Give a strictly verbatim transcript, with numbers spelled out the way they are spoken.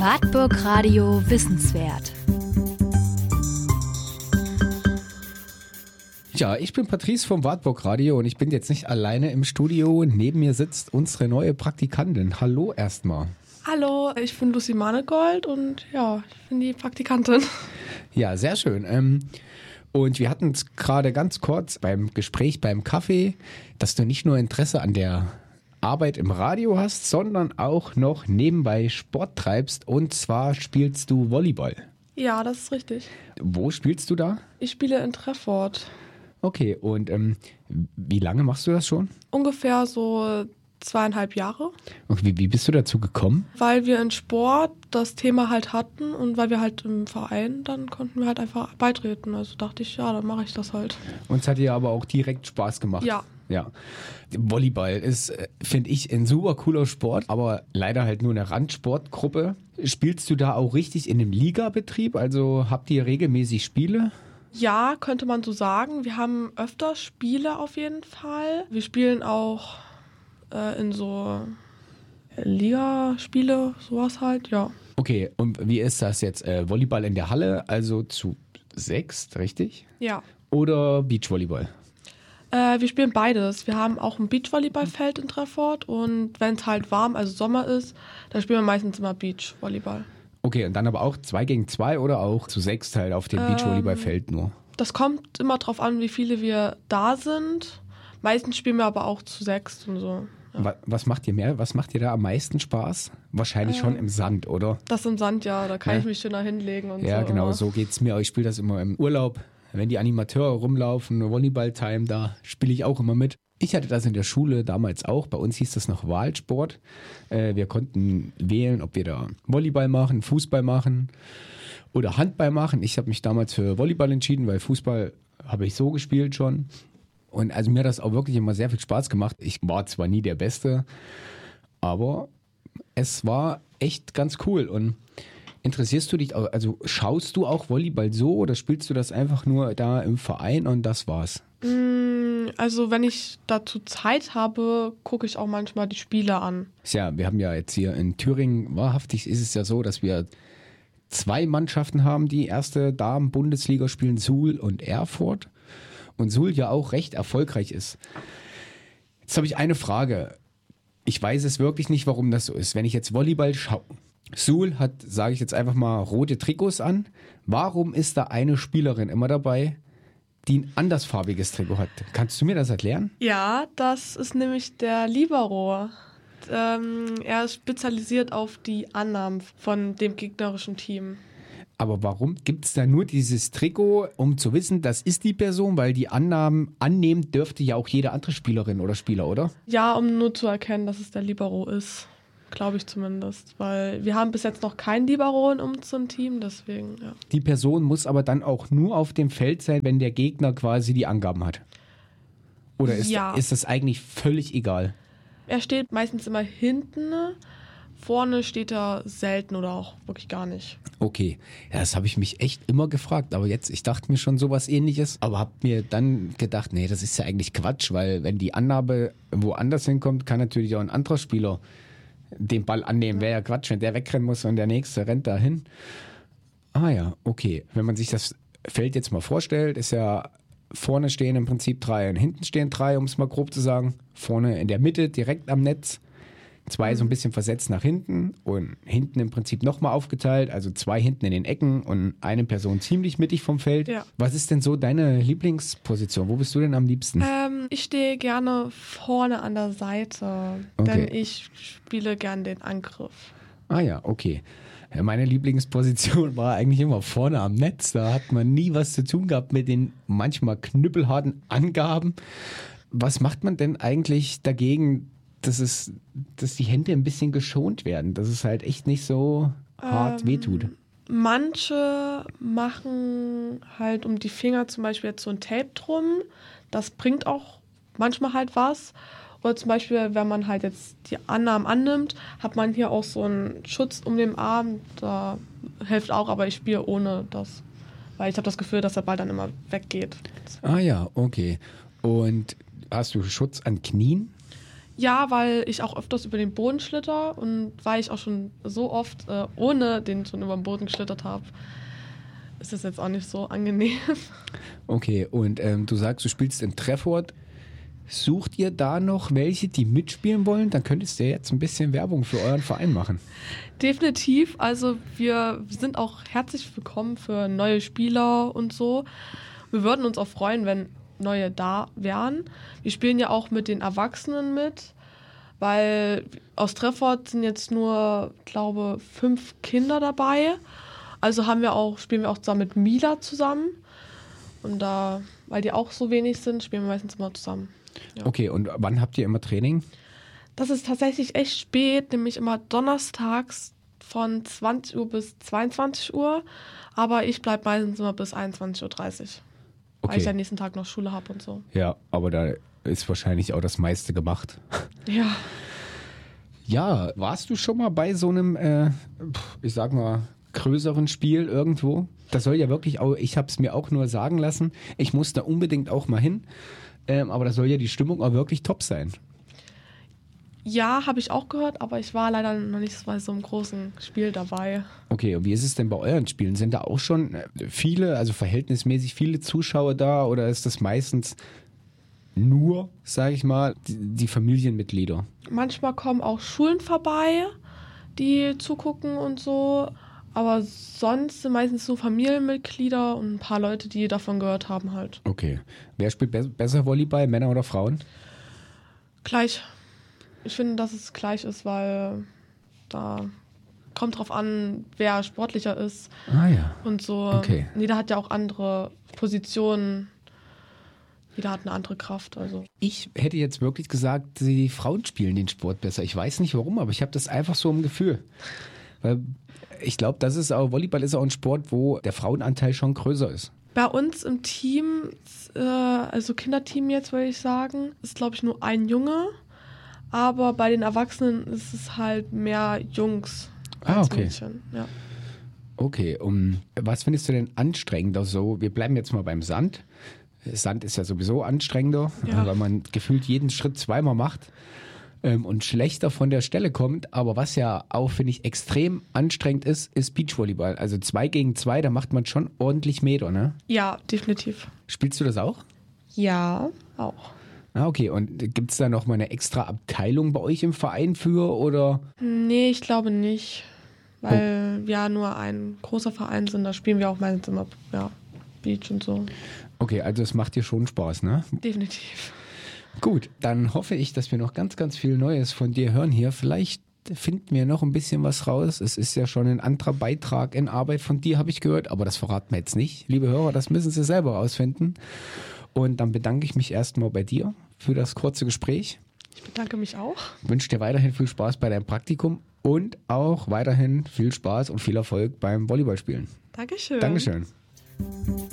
Wartburg Radio Wissenswert. Ja, ich bin Patrice vom Wartburg Radio und ich bin jetzt nicht alleine im Studio. Neben mir sitzt unsere neue Praktikantin. Hallo erstmal. Hallo, ich bin Lucy Manegold und ja, ich bin die Praktikantin. Ja, sehr schön. Ähm, und wir hatten es gerade ganz kurz beim Gespräch beim Kaffee, dass du nicht nur Interesse an der Arbeit im Radio hast, sondern auch noch nebenbei Sport treibst, und zwar spielst du Volleyball. Ja, das ist richtig. Wo spielst du da? Ich spiele in Treffort. Okay, und ähm, wie lange machst du das schon? Ungefähr so zweieinhalb Jahre. Und wie, wie bist du dazu gekommen? Weil wir in Sport das Thema halt hatten und weil wir halt im Verein, dann konnten wir halt einfach beitreten. Also dachte ich, ja, dann mache ich das halt. Und es hat dir aber auch direkt Spaß gemacht. Ja. Ja. Volleyball ist, finde ich, ein super cooler Sport, aber leider halt nur eine Randsportgruppe. Spielst du da auch richtig in einem Ligabetrieb? Also habt ihr regelmäßig Spiele? Ja, könnte man so sagen. Wir haben öfter Spiele auf jeden Fall. Wir spielen auch äh, in so Ligaspiele, sowas halt, ja. Okay, und wie ist das jetzt? Äh, Volleyball in der Halle, also zu sechst, richtig? Ja. Oder Beachvolleyball? Äh, wir spielen beides. Wir haben auch ein Beachvolleyballfeld in Treffort und wenn es halt warm, also Sommer ist, dann spielen wir meistens immer Beachvolleyball. Okay, und dann aber auch zwei gegen zwei oder auch zu sechs halt auf dem Ähm, Beachvolleyballfeld nur? Das kommt immer drauf an, wie viele wir da sind. Meistens spielen wir aber auch zu sechs und so. Ja. Wa- Was macht dir mehr? Was macht dir da am meisten Spaß? Wahrscheinlich schon im Sand, oder? Das im Sand, ja, da kann Ja. ich mich schöner hinlegen und Ja, so. genau, aber- so geht's mir. Ich spiele das immer im Urlaub. Wenn die Animateure rumlaufen, Volleyball-Time, da spiele ich auch immer mit. Ich hatte das in der Schule damals auch. Bei uns hieß das noch Wahlsport. Äh, wir konnten wählen, ob wir da Volleyball machen, Fußball machen oder Handball machen. Ich habe mich damals für Volleyball entschieden, weil Fußball habe ich so gespielt schon. Und also mir hat das auch wirklich immer sehr viel Spaß gemacht. Ich war zwar nie der Beste, aber es war echt ganz cool. Und interessierst du dich, au- also schaust du auch Volleyball so oder spielst du das einfach nur da im Verein und das war's? Mm, Also wenn ich dazu Zeit habe, gucke ich auch manchmal die Spiele an. Ja, wir haben ja jetzt hier in Thüringen, wahrhaftig ist es ja so, dass wir zwei Mannschaften haben, die erste Damen-Bundesliga spielen, Suhl und Erfurt. Und Suhl ja auch recht erfolgreich ist. Jetzt habe ich eine Frage. Ich weiß es wirklich nicht, warum das so ist. Wenn ich jetzt Volleyball schaue, Suhl hat, sage ich jetzt einfach mal, rote Trikots an. Warum ist da eine Spielerin immer dabei, die ein andersfarbiges Trikot hat? Kannst du mir das erklären? Ja, das ist nämlich der Libero. Ähm, er ist spezialisiert auf die Annahmen von dem gegnerischen Team. Aber warum gibt es da nur dieses Trikot, um zu wissen, das ist die Person? Weil die Annahmen annehmen dürfte ja auch jede andere Spielerin oder Spieler, oder? Ja, um nur zu erkennen, dass es der Libero ist. Glaube ich zumindest. Weil wir haben bis jetzt noch keinen Libero in unserem Team, deswegen, ja. Die Person muss aber dann auch nur auf dem Feld sein, wenn der Gegner quasi die Angaben hat. Oder ist, Ja. ist das eigentlich völlig egal? Er steht meistens immer hinten. Vorne steht er selten oder auch wirklich gar nicht. Okay, ja, das habe ich mich echt immer gefragt. Aber jetzt, ich dachte mir schon sowas Ähnliches, aber habe mir dann gedacht, nee, das ist ja eigentlich Quatsch, weil wenn die Annahme woanders hinkommt, kann natürlich auch ein anderer Spieler den Ball annehmen. Wäre ja Quatsch, wenn der wegrennen muss und der Nächste rennt dahin. Ah ja, okay. Wenn man sich das Feld jetzt mal vorstellt, ist ja vorne stehen im Prinzip drei und hinten stehen drei, um es mal grob zu sagen. Vorne in der Mitte, direkt am Netz. Zwei so ein bisschen versetzt nach hinten und hinten im Prinzip nochmal aufgeteilt, also zwei hinten in den Ecken und eine Person ziemlich mittig vom Feld. Ja. Was ist denn so deine Lieblingsposition? Wo bist du denn am liebsten? Ähm, ich stehe gerne vorne an der Seite, Okay. denn ich spiele gern den Angriff. Ah ja, okay. Ja, meine Lieblingsposition war eigentlich immer vorne am Netz. Da hat man nie was zu tun gehabt mit den manchmal knüppelharten Angaben. Was macht man denn eigentlich dagegen, dass es, dass die Hände ein bisschen geschont werden, dass es halt echt nicht so hart Ähm, wehtut? Manche machen halt um die Finger zum Beispiel jetzt so ein Tape drum. Das bringt auch manchmal halt was. Oder zum Beispiel, wenn man halt jetzt die Annahmen annimmt, hat man hier auch so einen Schutz um den Arm. Da hilft auch, aber ich spiele ohne das. Weil ich habe das Gefühl, dass der Ball dann immer weggeht. Ah ja, okay. Und hast du Schutz an Knien? Ja, weil ich auch öfters über den Boden schlitter und weil ich auch schon so oft äh, ohne den schon über den Boden geschlittert habe, ist das jetzt auch nicht so angenehm. Okay, und ähm, du sagst, du spielst in Treffort. Sucht ihr da noch welche, die mitspielen wollen? Dann könntest du ja jetzt ein bisschen Werbung für euren Verein machen. Definitiv. Also wir sind auch herzlich willkommen für neue Spieler und so. Wir würden uns auch freuen, wenn neue da wären. Wir spielen ja auch mit den Erwachsenen mit, weil aus Treffort sind jetzt nur, glaube ich, fünf Kinder dabei. Also haben wir auch, spielen wir auch zusammen mit Mila zusammen. Und da, weil die auch so wenig sind, spielen wir meistens immer zusammen. Ja. Okay, und wann habt ihr immer Training? Das ist tatsächlich echt spät, nämlich immer donnerstags von zwanzig Uhr bis zweiundzwanzig Uhr. Aber ich bleibe meistens immer bis einundzwanzig Uhr dreißig, Okay. weil ich am nächsten Tag noch Schule habe und so. Ja, aber da ist wahrscheinlich auch das meiste gemacht. Ja. Ja, warst du schon mal bei so einem, äh, ich sag mal, größeren Spiel irgendwo? Das soll ja wirklich auch, ich habe es mir auch nur sagen lassen, ich muss da unbedingt auch mal hin, ähm, aber da soll ja die Stimmung auch wirklich top sein. Ja, habe ich auch gehört, aber ich war leider noch nicht bei so einem großen Spiel dabei. Okay, und wie ist es denn bei euren Spielen? Sind da auch schon viele, also verhältnismäßig viele Zuschauer da oder ist das meistens nur, sage ich mal, die, die Familienmitglieder? Manchmal kommen auch Schulen vorbei, die zugucken und so. Aber sonst sind meistens so Familienmitglieder und ein paar Leute, die davon gehört haben halt. Okay. Wer spielt be- besser Volleyball, Männer oder Frauen? Gleich. Ich finde, dass es gleich ist, weil da kommt drauf an, wer sportlicher ist Ah ja. und so. Okay. Jeder hat ja auch andere Positionen. Jeder hat eine andere Kraft. Also. Ich hätte jetzt wirklich gesagt, die Frauen spielen den Sport besser. Ich weiß nicht warum, aber ich habe das einfach so im Gefühl. Weil ich glaube, das ist auch, Volleyball ist auch ein Sport, wo der Frauenanteil schon größer ist. Bei uns im Team, äh, also Kinderteam jetzt würde ich sagen, ist glaube ich nur ein Junge. Aber bei den Erwachsenen ist es halt mehr Jungs Ah, als okay. Mädchen. Ja. Okay, um, was findest du denn anstrengender so? Wir bleiben jetzt mal beim Sand. Sand ist ja sowieso anstrengender, Ja. weil man gefühlt jeden Schritt zweimal macht ähm, und schlechter von der Stelle kommt. Aber was ja auch, finde ich, extrem anstrengend ist, ist Beachvolleyball. Also zwei gegen zwei, da macht man schon ordentlich Meter, ne? Ja, definitiv. Spielst du das auch? Ja, auch. Ah, okay. Und gibt es da noch mal eine extra Abteilung bei euch im Verein für, oder? Nee, ich glaube nicht. Weil wir ja nur ein großer Verein sind, da spielen wir auch meistens immer ja, Beach und so. Okay, also es macht dir schon Spaß, ne? Definitiv. Gut, dann hoffe ich, dass wir noch ganz, ganz viel Neues von dir hören hier. Vielleicht finden wir noch ein bisschen was raus. Es ist ja schon ein anderer Beitrag in Arbeit von dir, habe ich gehört, aber das verraten wir jetzt nicht. Liebe Hörer, das müssen Sie selber rausfinden. Und dann bedanke ich mich erstmal bei dir für das kurze Gespräch. Ich bedanke mich auch. Wünsche dir weiterhin viel Spaß bei deinem Praktikum und auch weiterhin viel Spaß und viel Erfolg beim Volleyballspielen. Dankeschön. Dankeschön.